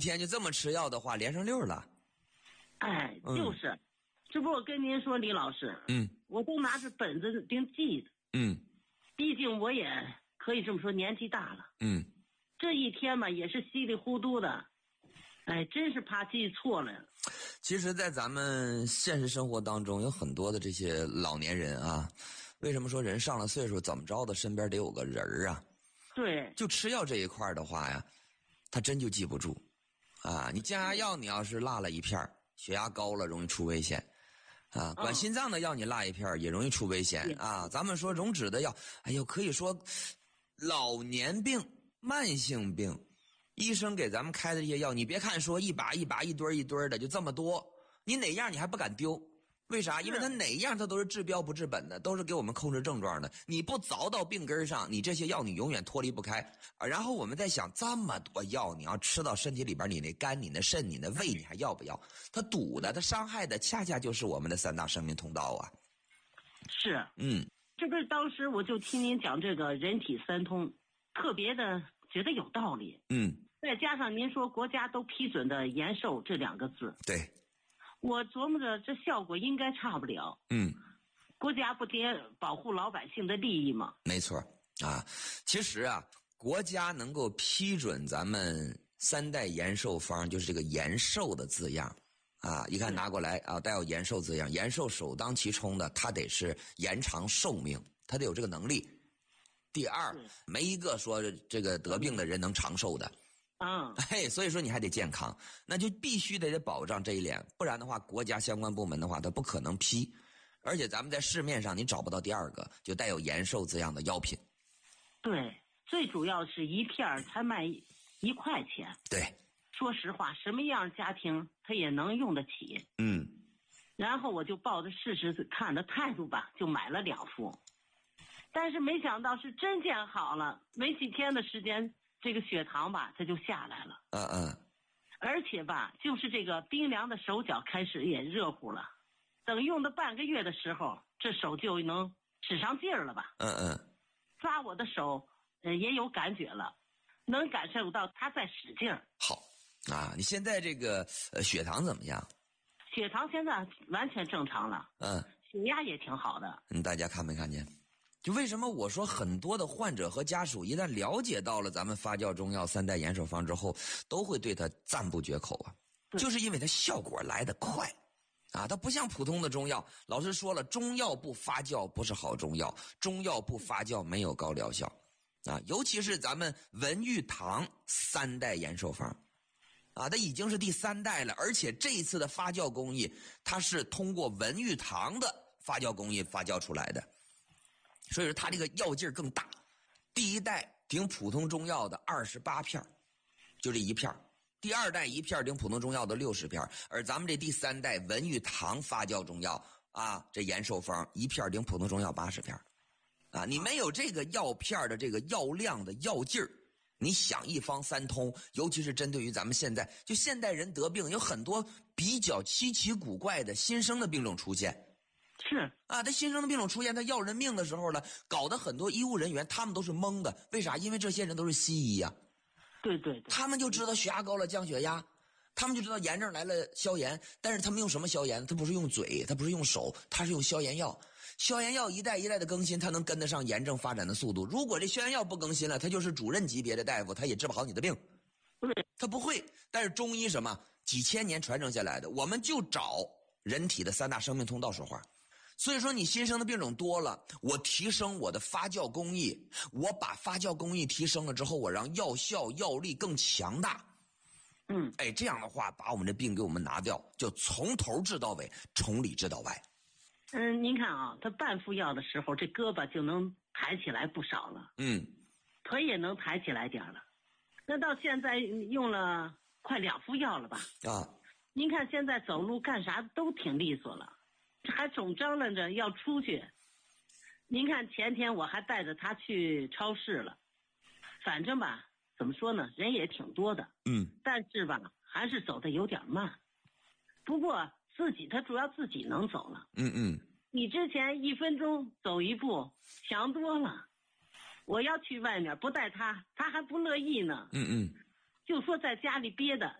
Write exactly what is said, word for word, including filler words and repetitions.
天就这么吃药的话，连上溜了。 哎，就是，嗯、这不我跟您说，李老师， 嗯， 我都拿着本子盯记的， 嗯， 毕竟我也可以这么说，年纪大了， 嗯， 这一天嘛也是稀里糊涂的，哎，真是怕记错了。 其实，在咱们现实生活当中，有很多的这些老年人啊，为什么说人上了岁数怎么着的，身边得有个人儿啊？ 对， 就吃药这一块的话呀，他真就记不住啊。你降压药，你要是落了一片，血压高了容易出危险啊。管心脏的药你落一片也容易出危险啊。咱们说溶脂的药，哎呦，可以说老年病、慢性病。医生给咱们开的这些药，你别看说一把一把一堆一堆的就这么多，你哪样你还不敢丢？为啥？因为它哪样它都是治标不治本的，都是给我们控制症状的。你不凿到病根上，你这些药你永远脱离不开。然后我们在想，这么多药你要吃到身体里边，你那肝、你那肾、你那胃，你还要不要？它堵的、它伤害的，恰恰就是我们的三大生命通道啊。 是， 嗯， 这不是当时我就听您讲这个人体三通，特别的觉得有道理。 嗯。 再加上您说国家都批准的延寿这两个字， 对， 我琢磨着这效果应该差不了。 嗯， 国家不得保护老百姓的利益吗？ 没错啊，其实啊，国家能够批准咱们三代延寿方，就是这个延寿的字样啊，一看拿过来啊，带有延寿字样，延寿首当其冲的，它得是延长寿命，它得有这个能力。第二，没一个说这个得病的人能长寿的。 嗯， 嘿，所以说你还得健康，那就必须得保障这一点，不然的话，国家相关部门的话，它不可能批。而且咱们在市面上你找不到第二个就带有延寿字样的药品。 对，最主要是一片才卖一块钱。 对， 说实话，什么样家庭他也能用得起。 嗯， 然后我就抱着试试看的态度吧，就买了两副。但是没想到是真见好了，没几天的时间。这个血糖吧，它就下来了。 嗯嗯。 而且吧，就是这个冰凉的手脚开始也热乎了。等用的半个月的时候，这手就能使上劲儿了吧？ 嗯嗯。 抓我的手，呃，也有感觉了，能感受到它在使劲儿。 好啊，你现在这个呃血糖怎么样？ 血糖现在完全正常了。 嗯。 血压也挺好的。 嗯，大家看没看见？就为什么我说很多的患者和家属一旦了解到了咱们发酵中药三代延寿方之后，都会对它赞不绝口啊，就是因为它效果来得快啊，它不像普通的中药。老师说了，中药不发酵不是好中药，中药不发酵没有高疗效啊。尤其是咱们文玉堂三代延寿方啊，它已经是第三代了，而且这一次的发酵工艺，它是通过文玉堂的发酵工艺发酵出来的。所以说它这个药劲儿更大，第一代顶普通中药的二十八片，就这一片；第二代一片顶普通中药的六十片，而咱们这第三代文玉堂发酵中药啊，这延寿方一片顶普通中药八十片，啊，你没有这个药片的这个药量的药劲儿，你想一方三通，尤其是针对于咱们现在就现代人得病，有很多比较稀奇古怪的新生的病种出现。 是啊，他新生的病种出现，他要人命的时候呢，搞得很多医务人员他们都是懵的。为啥？因为这些人都是西医呀、 啊。对对对。 他们就知道血压高了降血压，他们就知道炎症来了消炎，但是他们用什么消炎？他不是用嘴，他不是用手，他是用消炎药。消炎药一代一代的更新，他能跟得上炎症发展的速度。如果这消炎药不更新了，他就是主任级别的大夫，他也治不好你的病。 对， 他不会。但是中医什么几千年传承下来的，我们就找人体的三大生命通道说话。所以说你新生的病种多了，我提升我的发酵工艺，我把发酵工艺提升了之后，我让药效药力更强大。 嗯， 哎，这样的话把我们这病给我们拿掉，就从头治到尾，从里治到外。 嗯，您看啊，他半服药的时候，这胳膊就能抬起来不少了。 嗯， 腿也能抬起来点了。那到现在用了快两副药了吧？ 啊， 您看现在走路干啥都挺利索了。还总张罗着要出去，您看前天我还带着他去超市了，反正吧，怎么说呢，人也挺多的， 嗯， 但是吧，还是走的有点慢。不过自己他主要自己能走了， 嗯嗯， 你之前一分钟走一步强多了。我要去外面不带他，他还不乐意呢， 嗯嗯， 就说在家里憋的，